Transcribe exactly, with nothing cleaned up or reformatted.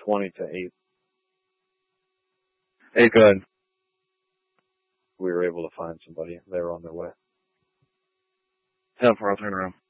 twenty to eight. Hey, good. We were able to find somebody. They were on their way. ten four, I'll turn around.